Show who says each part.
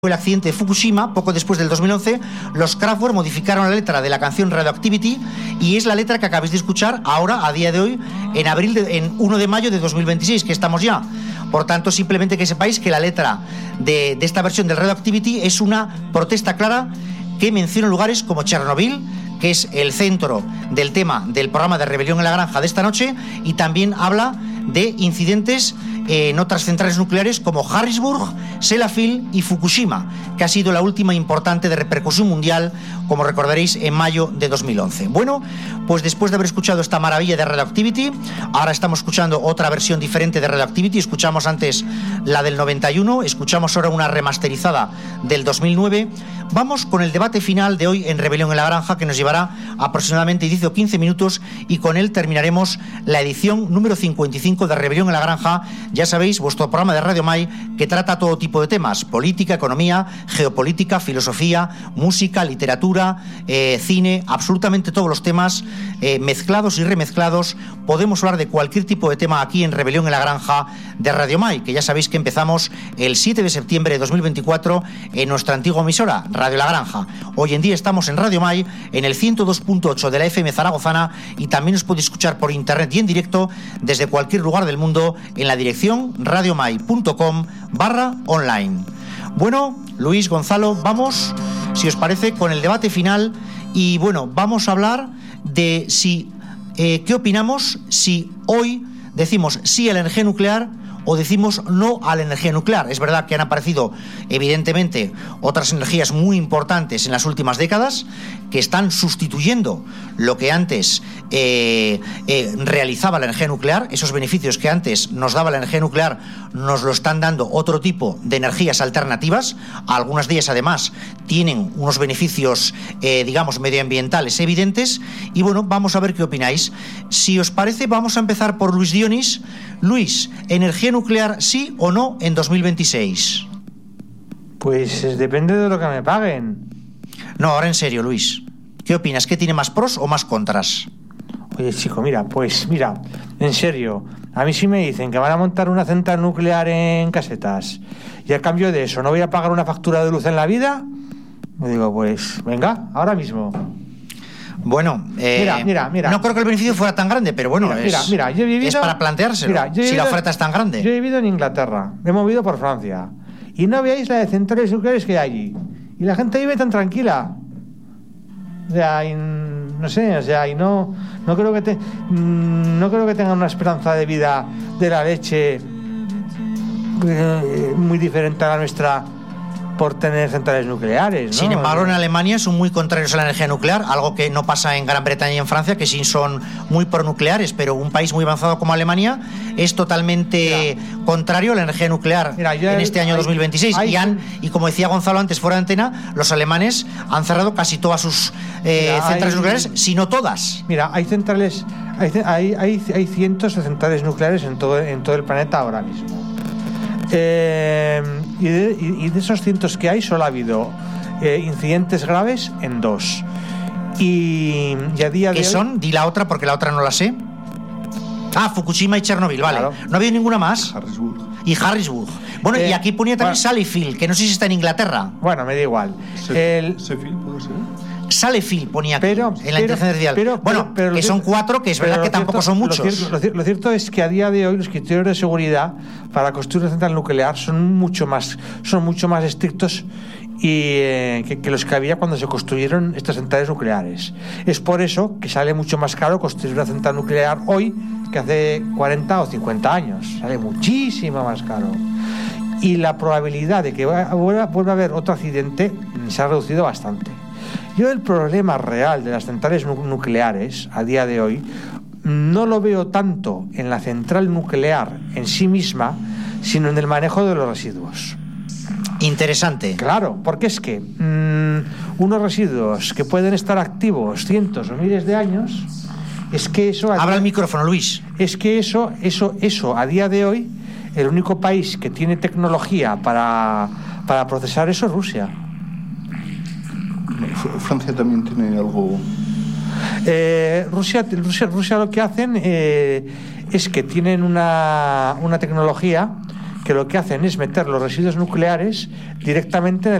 Speaker 1: el accidente de Fukushima, poco después del 2011, los Kraftwerk modificaron la letra de la canción Radioactivity y es la letra que acabáis de escuchar ahora, a día de hoy, en 1 de mayo de 2026, que estamos ya. Por tanto, simplemente que sepáis que la letra de esta versión del Radioactivity es una protesta clara que menciona lugares como Chernobyl, que es el centro del tema del programa de Rebelión en la Granja de esta noche, y también habla de incidentes en otras centrales nucleares como Harrisburg, Sellafield y Fukushima, que ha sido la última importante de repercusión mundial, como recordaréis, en mayo de 2011. Bueno, pues después de haber escuchado esta maravilla de Radioactivity, ahora estamos escuchando otra versión diferente de Radioactivity. Escuchamos antes la del 91, escuchamos ahora una remasterizada del 2009. Vamos con el debate final de hoy en Rebelión en la Granja, que nos llevará aproximadamente 10 o 15 minutos, y con él terminaremos la edición número 55 de Rebelión en la Granja. Ya sabéis, vuestro programa de Radio Mai, que trata todo tipo de temas: política, economía, geopolítica, filosofía, música, literatura, cine, absolutamente todos los temas, mezclados y remezclados. Podemos hablar de cualquier tipo de tema aquí en Rebelión en la Granja de Radio Mai, que ya sabéis que empezamos el 7 de septiembre de 2024 en nuestra antigua emisora, Radio La Granja. Hoy en día estamos en Radio Mai, en el 102.8 de la FM zaragozana, y también os podéis escuchar por internet y en directo desde cualquier lugar del mundo en la dirección radiomai.com/online. Bueno, Luis, Gonzalo, vamos, si os parece, con el debate final. Y bueno, vamos a hablar de si qué opinamos si hoy decimos sí a la energía nuclear o decimos no a la energía nuclear. Es verdad que han aparecido, evidentemente, otras energías muy importantes en las últimas décadas que están sustituyendo lo que antes realizaba la energía nuclear. Esos beneficios que antes nos daba la energía nuclear nos lo están dando otro tipo de energías alternativas. Algunas de ellas, además, tienen unos beneficios, digamos, medioambientales evidentes. Y bueno, vamos a ver qué opináis. Si os parece, vamos a empezar por Luis Dionis. Luis, ¿energía nuclear sí o no en 2026?
Speaker 2: Pues depende de lo que me paguen.
Speaker 1: No, ahora en serio, Luis. ¿Qué opinas? ¿Qué tiene más pros o más contras?
Speaker 2: Oye, chico, mira, en serio, a mí sí me dicen que van a montar una central nuclear en Casetas y a cambio de eso no voy a pagar una factura de luz en la vida, me digo, pues venga, ahora mismo.
Speaker 1: Bueno,
Speaker 2: mira.
Speaker 1: No creo que el beneficio fuera tan grande, pero bueno,
Speaker 2: mira, yo he vivido,
Speaker 1: es para planteárselo, si la oferta es tan grande.
Speaker 2: Yo he vivido en Inglaterra, me he movido por Francia, y no veáis la de centrales nucleares que hay allí. Y la gente vive tan tranquila. O sea, no sé, o sea, y no creo que tengan una esperanza de vida de la leche muy diferente a la nuestra por tener centrales nucleares, ¿no?
Speaker 1: Sin embargo, en Alemania son muy contrarios a la energía nuclear, algo que no pasa en Gran Bretaña y en Francia, que sí son muy pronucleares, pero un país muy avanzado como Alemania es totalmente contrario a la energía nuclear en este año 2026. Y como decía Gonzalo antes fuera de antena, los alemanes han cerrado casi todas sus centrales nucleares, si no todas.
Speaker 2: Mira, hay centrales, hay cientos de centrales nucleares en todo el planeta ahora mismo. Y de esos cientos que hay, solo ha habido incidentes graves en 2. Y a día de hoy...
Speaker 1: ¿Qué son? Di la otra, porque la otra no la sé. Fukushima y Chernobyl, vale.
Speaker 2: Claro.
Speaker 1: ¿No ha habido ninguna más?
Speaker 3: Harrisburg.
Speaker 1: Bueno, y aquí ponía también Sellafield, que no sé si está en Inglaterra.
Speaker 2: Bueno, me da igual.
Speaker 3: Sellafield, ¿puede ser?
Speaker 1: Sellafield ponía aquí, en la inteligencia artificial. Pero que son 4, que es verdad que tampoco son muchos.
Speaker 2: Lo cierto es que a día de hoy los criterios de seguridad para construir una central nuclear son mucho más estrictos que los que había cuando se construyeron estas centrales nucleares. Es por eso que sale mucho más caro construir una central nuclear hoy que hace 40 o 50 años. Sale muchísimo más caro. Y la probabilidad de que vuelva a haber otro accidente se ha reducido bastante. Yo el problema real de las centrales nucleares a día de hoy no lo veo tanto en la central nuclear en sí misma, sino en el manejo de los residuos.
Speaker 1: Interesante.
Speaker 2: Claro, porque es que unos residuos que pueden estar activos cientos o miles de años, es que eso...
Speaker 1: Habla el micrófono, Luis.
Speaker 2: Es que eso a día de hoy, el único país que tiene tecnología para procesar eso es Rusia.
Speaker 3: Francia también tiene algo.
Speaker 2: Rusia lo que hacen es que tienen una tecnología que lo que hacen es meter los residuos nucleares directamente en